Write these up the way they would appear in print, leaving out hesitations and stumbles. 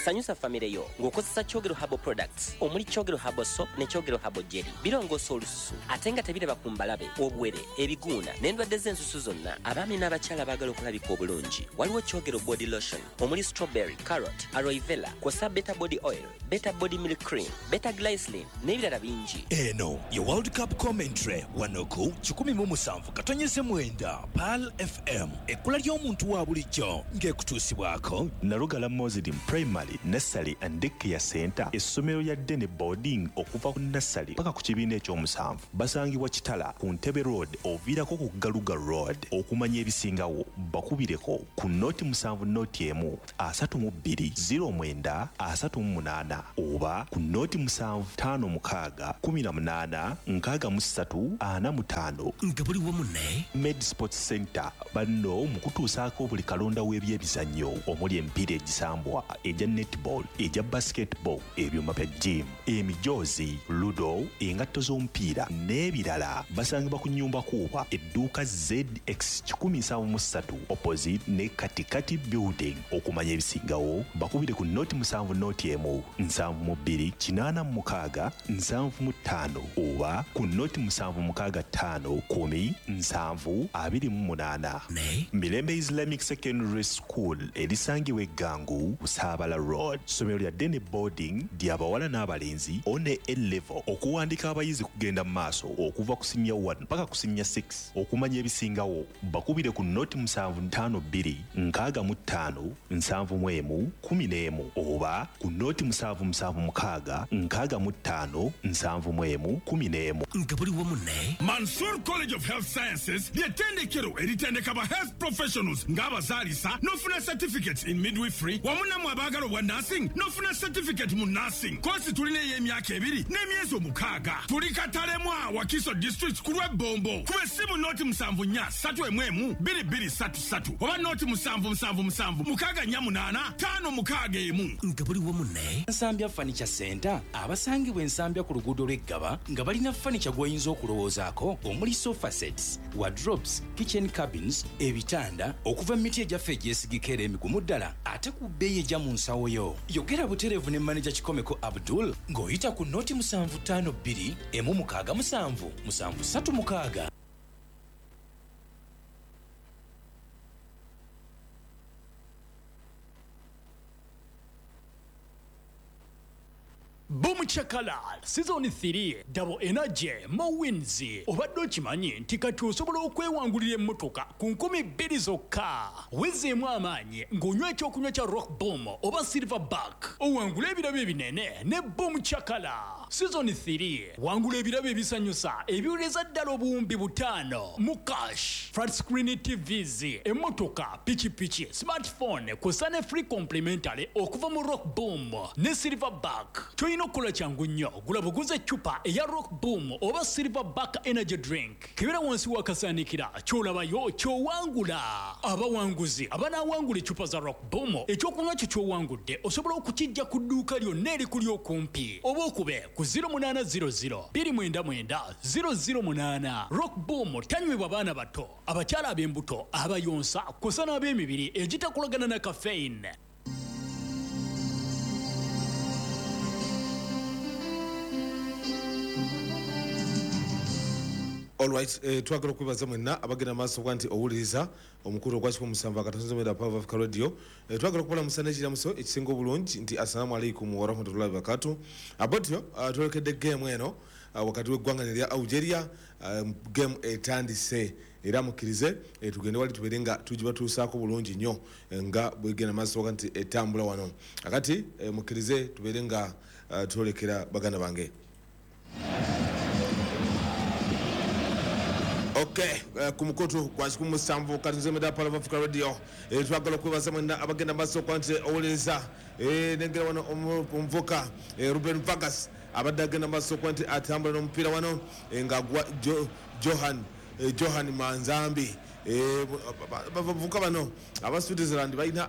sanyusa famire yo ng'okozesa Kyogero Herbal Products omuli Kyogero Herbal Soap ne Kyogero Herbal Jelly birongoosa olususu ate nga tebiraba ku mbalabe obwere ebiguuna n'endwadde z'ensusu zonna abaami n'abakyala baagala okulabika obulungi waliwo Kyogero Body Lotion omuli strawberry, carrot, aloe vera kw'ossa Beta Body Oil, Beta Body Milk Cream, Beta Glycerin n'ebirala bingi. Eno ye World Cup commentary wanoku 17/9 PAL FM ekkula ly'omuntu wa bulijjo ng'ekutuusibwako Nalugala Muslim Primary, Nursery and Daycare Center essomero lya Dene Boarding okuva ku nursery paka ku kibiina ekyomusanvu basangibwa Kitala ku Ntebe Road oviirako ku Galuga Road okumanya ebisingawo bakubireko ku noti 7 noti emu 32 09 oba ku noti 756 18 63 nga buli wamu ne Med Sports Center banno mu kutuusaako buli kalonda w'ebyebizannyo omuli emipiira egisambwa ejja netball ejja basketball ebyuma bya gym emijoozi ludo engatto z'omupiira n'ebirala basangibwa ku nnyumba kuuba edduuka ZX 173 opposite ne Katikati building okumanya ebisingawo bakubire ku noti 7 noti emu 72 86 75 oba ku noti 765 10 728 ne Mirembe Islamic Secondary School erisangibwa Eggangu Busaabala Road somero lya Dene Boarding ly'abawala n'abalenzi one A-level okuwandika abayizi kugenda mu maaso okuva ku senior 1 paka ku senior 6 okumanya ebisingawo bakubire ku noti 752 65 71 11 oba ku noti 776 65 71 11 nga buli wamu ne Mansour College of Health Sciences ly'ettendekero eritendeka ba health professionals ng'abazaalisa n'ofuna certificates in midwifery wamu namwe abaagala obwa nursing n'ofuna certificate mu nursing kosi tulina ey'emyaka 2 n'emyezi 6 tuli Katalemwa Wakiso district ku lw'Ebombo kuba essimu noti 74 oba noti 777 nga buli wamu ne Nsambya Furniture Center abasangibwa ensambya ku luguudo lw'Eggaba nga balina furniture gw'oyinza okulowoozaako omuli sofa sets, wardrobes, kitchen cabins, ebitanda okuva mu miti egyaffe egyesigika era emigumu ddala ate ku bbeeyi ejja mu nsawo yo. Yogera butereevu ne manager Kikomeko Abdul ng'oyita ku noti 752 167 736. Boom Chakalal Season 3 Double Energy Mo Wins obadde okimanyi nti kati osobola okwewangulira emmotoka ku 20 zokka wezeemu amaanyi ng'onywa ekyokunywa kya Rock Boom oba Silverback owangula ebirabo ebinene ne Boom Chakala Season 3 wangula ebirabo ebisanyusa ebiwuleza ddala obuwumbi 5 mu cash flat screen TVs emmotoka pichipichi smartphone kw'ossa ne free complimentary okuva mu Rock Boom ne Silverback Nokola changu nnyo gula buguze eccupa eya Rock Boom oba Silverback energy drink kibera wansi wakasaanikira kyolabayo kyowangula abawanguzi abanawangula eccupa za Rock Boom ekyokunywa kyo kyowangudde osobola okukijja ku dduuka lyonna erikuli okumpi oba okube ku 0800 299 008 Rock Boom tanywebwa baana bato abakyala ab'embuto abayonsa kw'ossa n'ab'emibiri egitakolagana na caffeine. Alright, twagala okwebaza mwenna abagenda maaso kwa nti owuliriza omukulu ogwa 17 Power Africa Radio. Twagala okubala musana ekiramuso ekisinga obulungi nti assalamu alaikum wa rahmatullahi wa barakatuh. Abotyo twerekedde game eno wakati w'eggwanga lya Algeria game etandise era mukirize tugende wali tubeere nga tugibatuusaako bulungi nnyo nga bwegenda maaso kwa nti etambula wano akati mukirize tubeere nga twolekera baganda bange. Okay, kumukoto kwa 17 katunzemeda Power Africa Radio. Twagala okwebaza mwenna abagenda maaso kwa nti owuliriza nengera wano omuvuka Ruben Vargas abadde agenda maaso kwa nti atambula n'omupiira wano nga Johan Manzambi bavuka bano aba Switzerland balina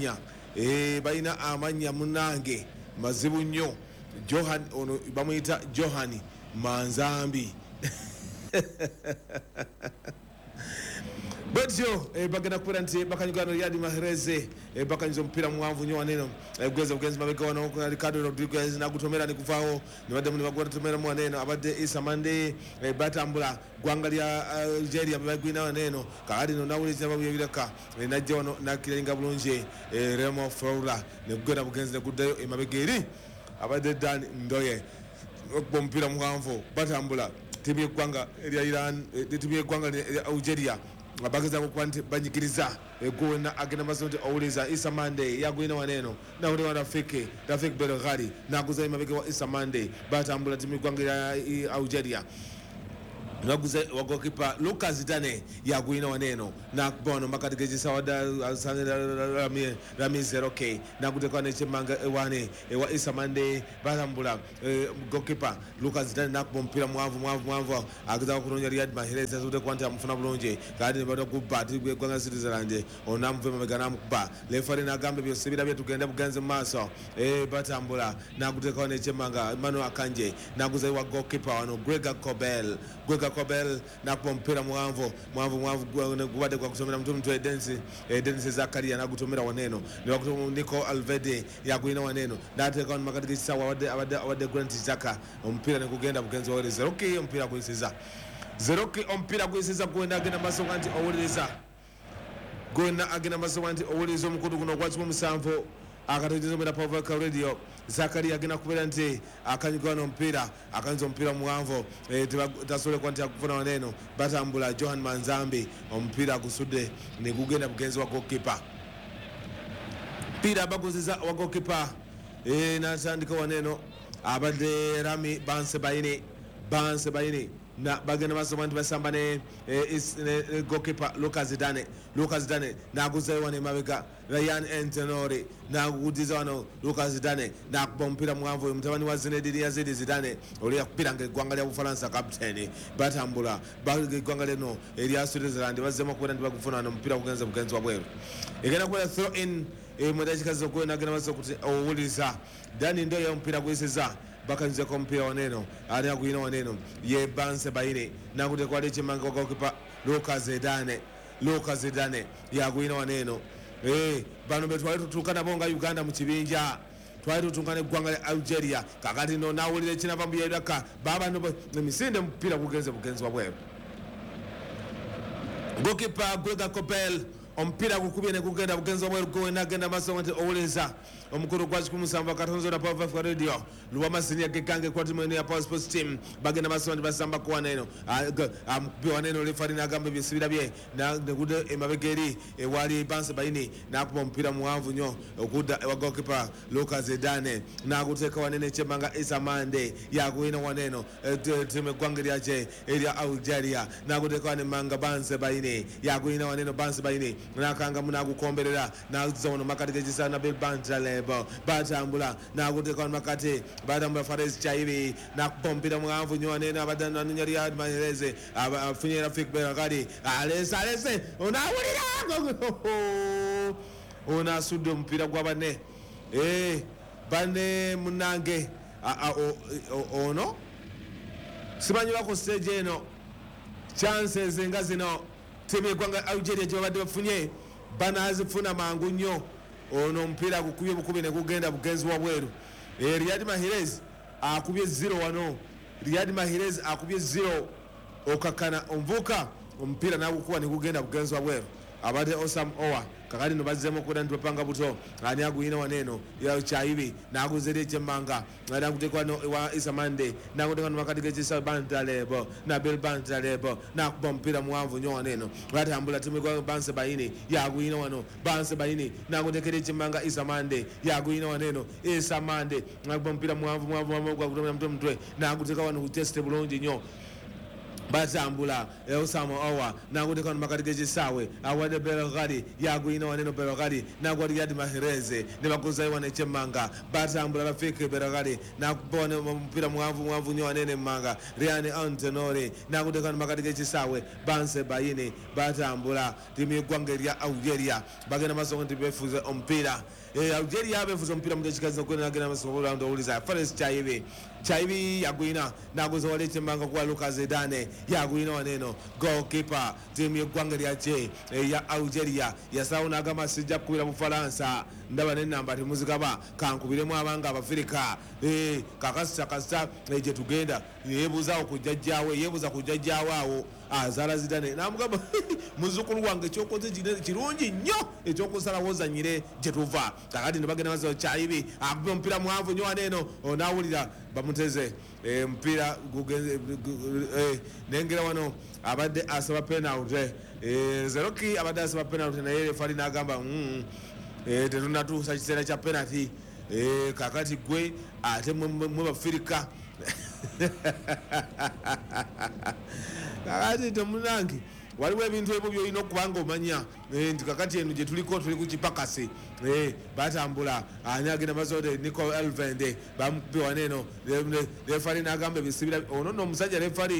amanya munange mazibu nnyo. Johan ono bamuyita Johan Manzambi Bwetyo bagenda kubera nti bakanyugano Riyad Mahrez bakanyiza omupiira muwanvu nnyo waneno gweza bugenzi mabega wano Ricardo Rodriguez nagutomera nikuvaawo nibadde muli bagwera tomera mu waneno abadde Issa Mande batambula gwanga lya Algeria bagwina waneno kaali no nawuliza babireka najja wano nakirenga bulungi Remo Flora negwera bugenzi neguddayo emabega eri abadde Dan Ndoye omupiira muwanvu batambula timu y'eggwanga erya Iran timu y'eggwanga erya Algeria abageza okuba nti banyikiriza egona agenda mazonte owuliza Issa Mande yagwina waneno nawuli wa Rafiki Belghari naguza emabega wa Issa Mande batambula timu y'eggwanga erya Algeria naguze wagokipa Lucas Dane yagwina waneno nakbono makati gejisa wada Ramiz Zeroke nakuteka ne chemanga ewane wa Issa Mande batambula gokipa Lucas Dane nakbo mpira mwavu agaza kunonya Riyad Mahrez azute kwanta mfuna bulonje kandi bado kubati gwanga Switzerland onamve mabegana mkuba lefari nagambe byosibira bye tugenda buganze maso batambula nakuteka ne chemanga Emmanuel Akanje naguze wa gokipa wano Gregor Kobel nakpo mpira mwanvu gubade kwa kusomera mtu Dennis Zakaria nagutomera waneno Nico Alvede yagwina waneno nateka on makati sawa wade Grant Xhaka mpira nekugenda bugenzi wa Zeroki mpira kuisiza Zeroki mpira kuisiza kwenda agenda masonga anti owuliriza gwena agenda masonga anti owuliriza omukutu kuno kwachimu musanvu akatogeza mera Power Radio Zakaria agenda kubera nti akanyigano mpira akanzo mpira muwanvu tasole kwanti akufuna waneno batambula Johan Manzambi ompira kusudde negugenda bugenzi wa goalkeeper pira baguziza wa goalkeeper natandika waneno abadde Rami Banse Bayini na bagenda masomo nti basamba ne goalkeeper Lucas Dane naguza wane mabega Ryan Antenori nagudiza wano Lucas Dane nakuba mpira mwanvu mtabani wa Zinedine Zidane oli yakupira ngegwanga lya Bufaransa captain batambula bagegwanga leno Elias Switzerland bazema kubera ndi bakufuna no mpira kugenza bugenzi wa bweru egenda kuba throw in mudachikazo kwena agenda maso kuti owuliza Dani Ndoye mpira kuisiza bakanze ko mpira waneno ali akuyina waneno ye Banse Bayini nakute kwali chimanga kwa kipa Lucas Dane yakuyina waneno bano betwali tutukana bonga Uganda mu kibinja twali tutungane gwanga lya Algeria kakati no nawulire china pambu yedaka baba no misinde mpira kugenze bugenzi wa bweru goalkeeper Gregor Kobel ompira kukubye nekugenda bugenzi wa bweru kwena agenda masonga nti owuliriza omukuru kwa kumusamba katonzo na Power Radio luwa masinia kekange kwa timu ya Power Sports team bagenda masonga basamba kwa neno ambiwa neno refari na gambe bisibira bye na nekude emabegeri wali Banse Bayini na akuba mpira muwanvu nyo okuda wa goalkeeper Lucas Dane na kuteka wanene chemanga Issa Mande yakuina waneno timu gwangeri yache elia Algeria na kuteka wane manga Banse Bayini yakuina waneno Banse Bayini na kanga muna kukomberera na zono makati kejisa na Bilbanta lebo batambula na kuteka makati batambula Fares Chaibi na kupompira muwanvu nyo waneno abadana nyari ya Mahrez afunye Rafiki Belghari alese unawulira una sudo mpira kwa bane bane munange ono simanyi wako stage eno chances nga zino timu gwanga Algeria je badde bafunye bana azifuna mangu nnyo ono mpira kukubye bukubi ne kugenda bugenzi wa bweru Riyad Mahrez akubye 0 wano Riyad Mahrez akubye 0 okakana omvuka ompira na kukuba ne kugenda bugenzi wa bweru abade Osam Owa kakati no bazemo kuda ntopanga buto ani aguyina waneno ya Chaibi na aguzere chemanga na kutekwa no wa Issa Mande na kutekwa no makati kechisa Bantalebo na Bel Bantalebo na kubompira muwanvu nyo waneno batambula timu kwa Banse Bayini ya aguyina wano Banse Bayini na kutekere chemanga Issa Mande ya aguyina waneno Issa Mande na kubompira muwanvu kwa kutomera mtwe na kutekwa no teste bulonji nyo batambula Osama Owa nakuteka makati kechisawe awade Belghari yagwina waneno Belghari nakwa Riyad Mahrez ne bakuza wane chemanga batambula Rafiki Belghari nakubona mpira muwanvu nyo wanene manga Ryan Antenori nakuteka makati kechisawe Banse Bayini batambula timu gwangeri ya Algeria bagena masonga tibefuze ompira Algeria befuze ompira mudachikaza kwena agena masonga ndo uliza Fares Chaibi yagwina nakuza wale chemanga kwa Lucas Dane yagwina waneno goalkeeper timu yeggwanga lyace ya Algeria yasawo n'agamba sijja kukubira Bufalansa ndaba n'ennamba temuzigaba kankubiremu abanga Abafirika kakasita gye tugenda yeebuuza kujja jjaawo awo azaala zidane namugamba muzukulu wange ekyokoze kirungi nnyo ekyokusalawo ozanyire gye tuva kakati ne bagenda maze kyayibi akuba omupiira muwanvu nnyo waneeno onaawulira bamuteze omupiira nengera wano abadde asaba penalty Zeroki abadde asaba penalty naye refari n'agamba tetunatuusa kiseera kya penalty kakati gwe ate mwe Bafirika kakati temunange waliwo ebintu ebyo byolina okubanga omanya nti kakati eno gye tuliko tuli ku kipakasi batambula ani agenda mazote Nico Elvende bamukupe waneeno refari n'agamba ebisibira ono nno omusajja refari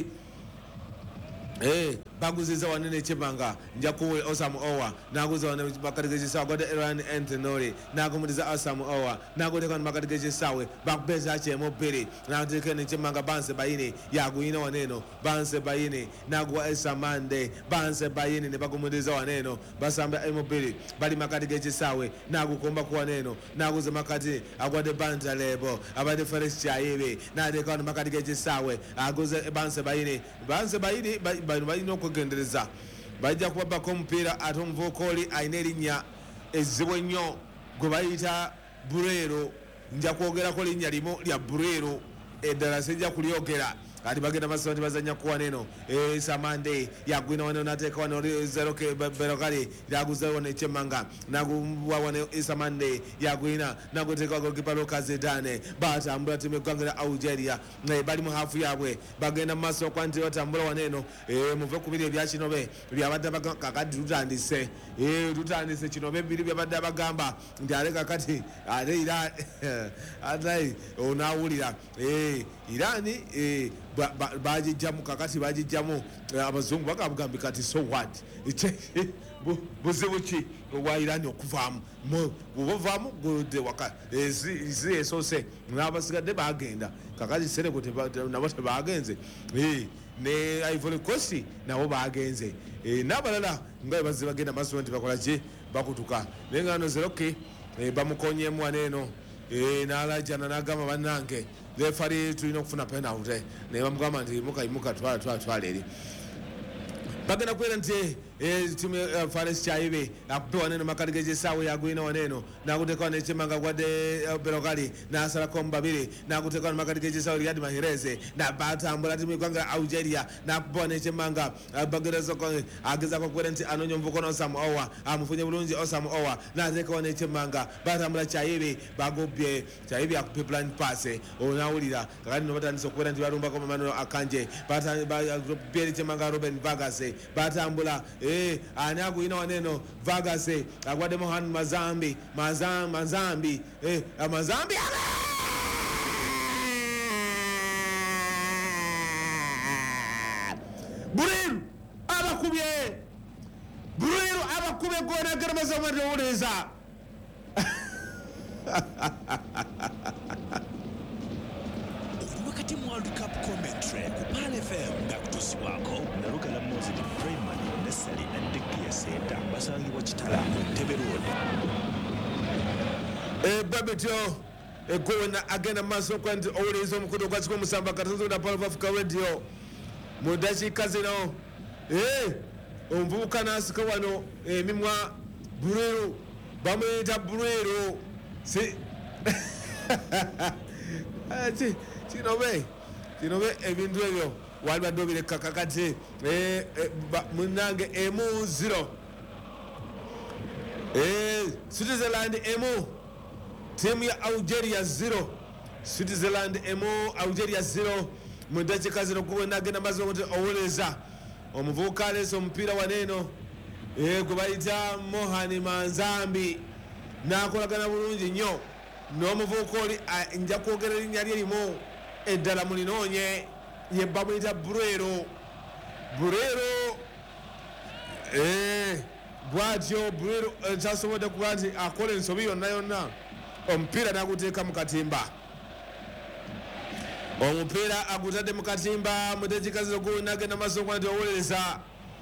baguziza wanene Chibanga njakuwe Osam Owa naguza wanene makatige sawa gode Iran Antonori nagumudiza Osam Owa nagode kan makatige sawe bakbeza chemo bere nateke ne Chibanga banse bayine yaguyina waneno banse bayine nagwa Esamande banse bayine ne bagumudiza waneno basamba emobile bali makatige sawe nagukomba kwa waneno naguza makati agwade banta lebo abade Forest chayibe nade kan makatige sawe aguza banse bayine balina okugendereza bajja kubabako omupiira ate omuvubuka alina erinnya ezzibu ennyo gwe bayita Burero nja kwogerako linnya limu lya Burero eddala sijja kulyogera kati bagenda basaba nti bazanya kuwa neno Samande yagwina wano nateeka wano Zeroke Berokali yaguza wano Chemanga naguwa wano Samande yagwina naguteeka goalkeeper Lucas Zidane batambula timu eggwanga lya Algeria bali mu hafu yaabwe bagenda mu maaso kwanti batambula waneno muve ku biri ebyakinobe byabadde kakati tutandise kinobe biri byabadde abagamba nti ale kakati ate ira atai onaawulira Irani bajijjamu kakati bajijjamu abazungu bagambye kati so what buzibu ki obwa Irani okuvaamu bwobavaamu gode waka ezi esose n'abasigadde bagenda kakati Senegal nabo tebagenze ne Ivory Coast nabo bagenze n'abalala nga bazi bagenda maaso nti bakola ki bakutuka naye nga no Zeroke bamukonyemu waneeno n'alajjana n'agamba bannange refari tulina okufuna penalty naye bamugamba nti mukayimuka twala eri bagenda kwera nti timu Fares Chaibe akupe waneno makatige gy'essaawa yagwina waneno nakuteeka wano Chemanga gwadde Berokali nasalako mu babiri nakuteeka wano makatige gy'essaawa Riyad Mahrez batambula timu eggwanga Algeria nakupe wano Chemanga agezako kwera nti anoonya omuvubuka Osam Owa amufunye bulungi Osam Owa nateeka wano Chemanga batambula Chaibe bagobye Chaibe akupe blind pass onawulira kakati no batandisa okubeera nti balumbako Manuel Akanje batambula Chemanga Ruben Vargas batambula ani aguyina waneno Vargas agwadde Mohan Mazambi Burero abakubye gona garamaza madoweza wakati mu World Cup commentary ku Pan FM ngakutusibwako nalugala Moses Freeman Nesali Andikia Center basangibwa Kitala Ntebe Road babetyo egona agenda maaso kwanti owuliriza omukulu gwakiko omusamba katonzo na Pan Africa Radio mu dakiika zino omuvubuka n'asika wano emimwa Burero bamuyita Burero kinobe ebintu ebyo walibadde obireka kakati munange emu 0 Switzerland emu timu ya Algeria 0 Switzerland emu Algeria 0 mu dakiika zino kubona agenda maze nti owuleza omuvubuka aleese omupiira waneeno gwe bayita Mohan Mazambi n'akolagana bulungi nnyo n'omuvubuka oli nja kwogera erinnya lye limu eddala mulinoonye ye bamuyita Burero bwatyo Burero kyasobodde kuba nti akola ensobi yonna omupiira n'aguteeka mu katimba Omupira agutadde mu katimba mutekikaziro gulu nagenda maaso nti owuliriza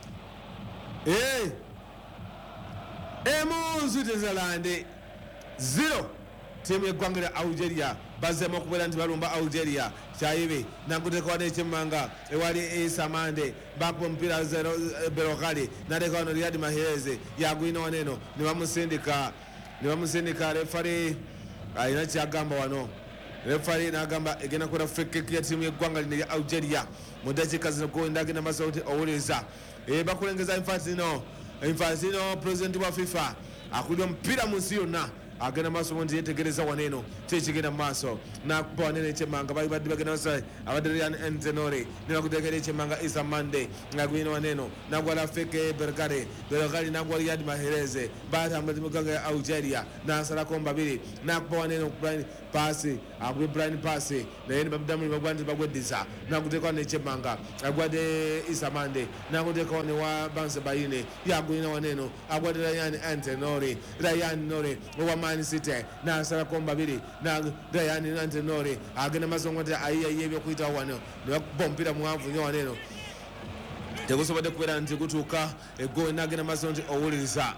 emunzu tezalande 0 tiimu yeggwanga lya Algeria bazzeemu okubeera nti balumba Algeria kyayibe naguteekawo n'ekyemmanga ewali Isamande bakuba omupiira Berokali nateeka wano Riyad Mahrez yagwina waneeno ne bamusindika refari alina kyagamba wano refari n'agamba egenda kukola fekeki ya tiimu yeggwanga lino lya Algeria mu dakiika zino gwenda agenda maaso nti owuliriza bakulengeza Infantino president wa FIFA akulira omupiira mu nsi yonna agenda maaso nti yetegereza waneeno kyekigenda mu maaso nakuba waneeno ekyemmanga badde bagenda maaso abadde Ryan Entenore ne bakuteekera ekyemmanga Isamande ngagwina waneeno nagwala feke Berokali nagwa Riyad Mahrez batambula timuganga ya Algeria nasalako mbabiri nakuba waneeno pasi akube Brian pasi naye nebabuddamu nebagwa nti bagweddiza nakuteeka wane ekyemmanga agwadde Isamande nakuteeka wane wa Banse Bayine yagwina waneeno agwadde Ryan Entenore owa Man City nasalako mbabiri Ryan Entenore agenda maaso nti ayiyayiya ebyokuyitawo wano nebakuba omupiira muwanvu nnyo waneeno tegusobodde kubeera nti gutuuka eggowe nagenda maaso nti owuliriza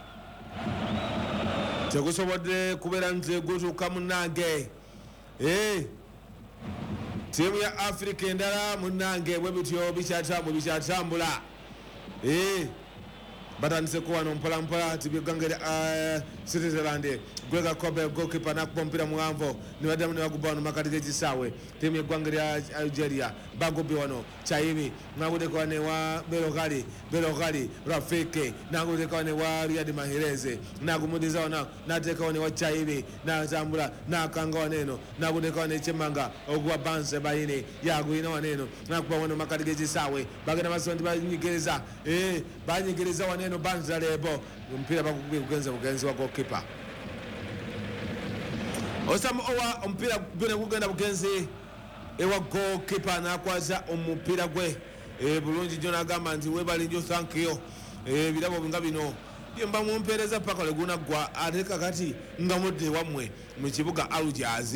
tegusobodde kubeera nti gutuuka munnange tiimu ya Africa endala munnange bwe bityo bikyatambula batandiseko wano mpolampola tibyeganga lya Switzerland Gregor Kobel goalkeeper nakuba omupiira muwanvu nibaddamu nebaguba wano makati g'ekisaawe tiimu yeggwanga lya Algeria bagubye wano Chaimi nagudeko wane wa Berokali Rafiki nagudeko wane wa Riyad Mahrez nagumudiza wana nateeka wane wa Chaimi natambula nakanga waneeno nagudeko wane ekyemmanga oguwa Banse Bayine yagwina waneeno nakuba wano makati g'ekisaawe bagenda maaso nti banyigiriza waneeno Banza lebo omupiira bagugubye bugenzi wa goalkeeper Osam owa omupiira gwene gugenda bugenzi ewa goalkeeper nakwasa omupiira gwe bulungi nnyo nagamba nti webali nnyo thank you ebirabo nga bino byemba mumpeereza paka legunaggwa ate kakati nga mudde wammwe mu kibuga Algiers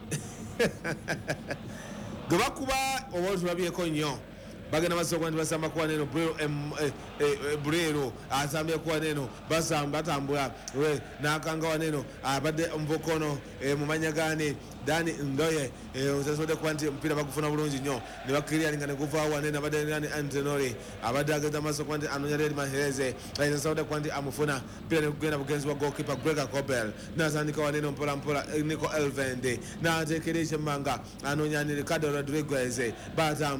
gwe bakuba oba tulabyeko nnyo bagenda basooka nti basamba kuwa neeno Brero asambye kuwa neeno batambula nakanga waneeno abadde omuvukono mumanyagane Dani Ndoye otasobodde kuba nti omupiira bagufuna bulungi nnyo ne bakiriani nga neguvaawo waneeno abadde Ryan Entenore abadde agenda maaso kuba nti anonya Riyad Mahrez asobodde kuba nti amufuna mpira nekugenda bugenzi wa goalkeeper Gregor Kobel nasandika waneeno mpolampola Nico Elvende nateekera ekyemmanga anonya Ricardo Rodriguez